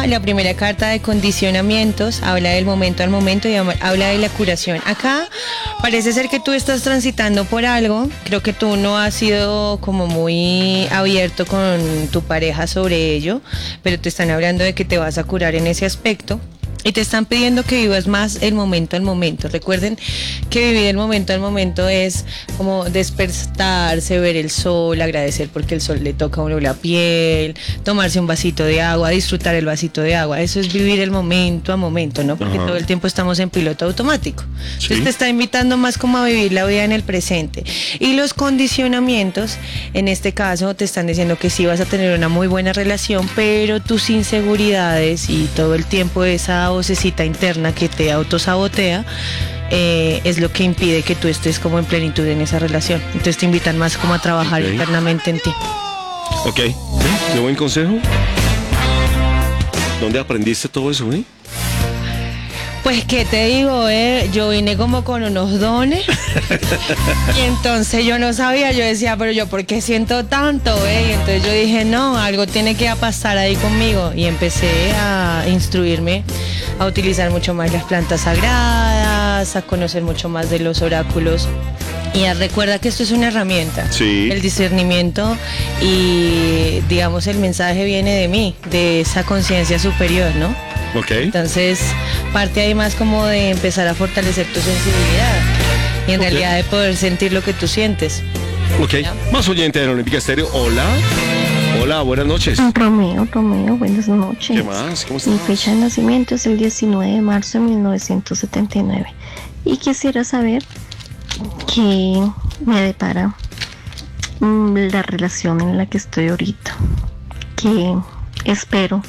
Acá la primera carta de condicionamientos habla del momento al momento y habla de la curación. Acá parece ser que tú estás transitando por algo. Creo que tú no has sido como muy abierto con tu pareja sobre ello, pero te están hablando de que te vas a curar en ese aspecto. Y te están pidiendo que vivas más el momento al momento. Recuerden que vivir el momento al momento es como despertarse, ver el sol, agradecer porque el sol le toca a uno la piel, tomarse un vasito de agua, disfrutar el vasito de agua. Eso es vivir el momento a momento, ¿no? Porque todo el tiempo estamos en piloto automático. Entonces te está invitando más como a vivir la vida en el presente. Y los condicionamientos, en este caso, te están diciendo que sí vas a tener una muy buena relación, pero tus inseguridades y todo el tiempo esa vocecita interna que te autosabotea es lo que impide que tú estés como en plenitud en esa relación. Entonces te invitan más como a trabajar internamente en ti. Ok, qué buen consejo. ¿Dónde aprendiste todo eso, Pues qué te digo, yo vine como con unos dones y entonces yo no sabía, yo decía, pero yo ¿por qué siento tanto? Y entonces yo dije, no, algo tiene que pasar ahí conmigo y empecé a instruirme, a utilizar mucho más las plantas sagradas, a conocer mucho más de los oráculos. Y recuerda que esto es una herramienta, el discernimiento y digamos el mensaje viene de mí, de esa conciencia superior, ¿no? Okay. Entonces parte ahí más como de empezar a fortalecer tu sensibilidad y en realidad de poder sentir lo que tú sientes. Ok, ¿ya? Más oyente de la Olímpica Estéreo. Hola. Hola, buenas noches. Romeo, buenas noches. ¿Qué más? ¿Cómo estás? Mi fecha de nacimiento es el 19 de marzo de 1979 y quisiera saber qué me depara la relación en la que estoy ahorita, que espero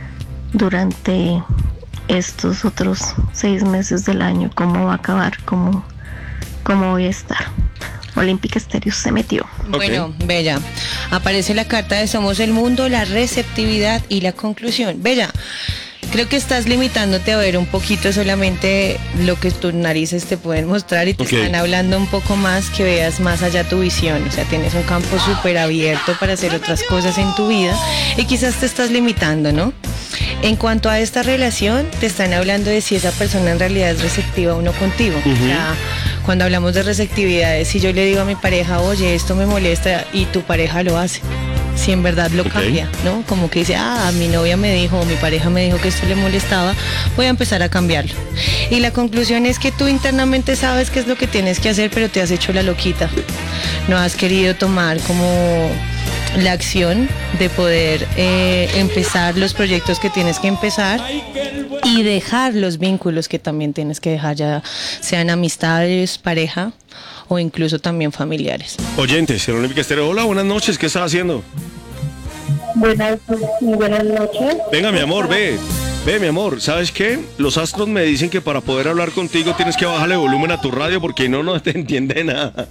durante estos otros 6 meses del año, cómo va a acabar, cómo voy a estar. Olímpica Estéreo se metió. Bueno, Bella, aparece la carta de Somos el Mundo, la receptividad y la conclusión. Bella, creo que estás limitándote a ver un poquito solamente lo que tus narices te pueden mostrar y te están hablando un poco más, que veas más allá tu visión. O sea, tienes un campo súper abierto para hacer otras cosas en tu vida y quizás te estás limitando, ¿no? En cuanto a esta relación, te están hablando de si esa persona en realidad es receptiva o no contigo. O sea, cuando hablamos de receptividad, es si yo le digo a mi pareja, oye, esto me molesta, y tu pareja lo hace. Si en verdad lo cambia, ¿no? Como que dice, mi novia me dijo, o mi pareja me dijo que esto le molestaba, voy a empezar a cambiarlo. Y la conclusión es que tú internamente sabes qué es lo que tienes que hacer, pero te has hecho la loquita. No has querido tomar como la acción de poder empezar los proyectos que tienes que empezar y dejar los vínculos que también tienes que dejar, ya sean amistades, pareja o incluso también familiares. Oyentes, en Olímpica Estéreo. Hola, buenas noches, ¿qué estás haciendo? Buenas noches. Venga, mi amor, ve, mi amor, ¿sabes qué? Los astros me dicen que para poder hablar contigo tienes que bajarle volumen a tu radio porque no te entiende nada.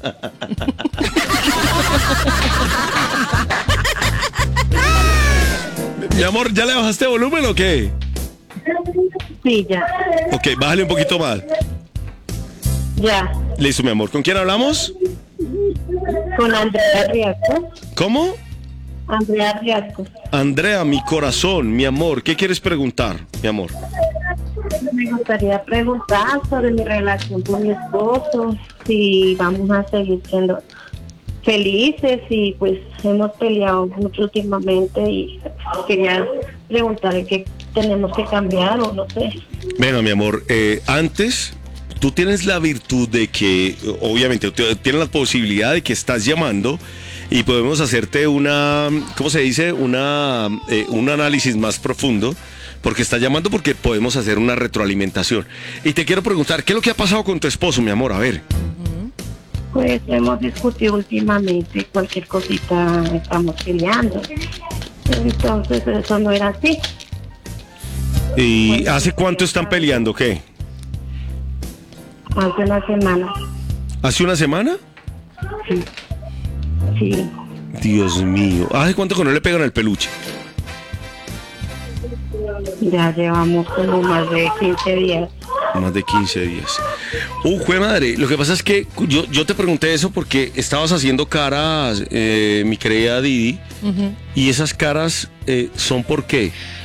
Mi amor, ¿ya le bajaste volumen o qué? Sí, ya. Ok, bájale un poquito más. Ya. Listo, mi amor. ¿Con quién hablamos? Con Andrea Riasco. ¿Cómo? Andrea Riasco. Andrea, mi corazón, mi amor, ¿qué quieres preguntar, mi amor? Me gustaría preguntar sobre mi relación con mi esposo, si vamos a seguir siendo felices y pues hemos peleado mucho últimamente y quería preguntarle qué tenemos que cambiar o no sé. Bueno, mi amor, antes tú tienes la virtud de que, obviamente, tienes la posibilidad de que estás llamando y podemos hacerte una, ¿cómo se dice? Un análisis más profundo, porque estás llamando porque podemos hacer una retroalimentación. Y te quiero preguntar, ¿qué es lo que ha pasado con tu esposo, mi amor? A ver. Pues hemos discutido últimamente, cualquier cosita estamos peleando. Entonces eso no era así. ¿Y hace cuánto están peleando? ¿Qué? Hace una semana. ¿Hace una semana? Sí. Sí. Dios mío. ¿Hace cuánto que no le pegan el peluche? Ya llevamos como más de 15 días. Más de 15 días. Jue madre, lo que pasa es que yo te pregunté eso porque estabas haciendo caras, mi querida Didi, y esas caras son ¿por qué?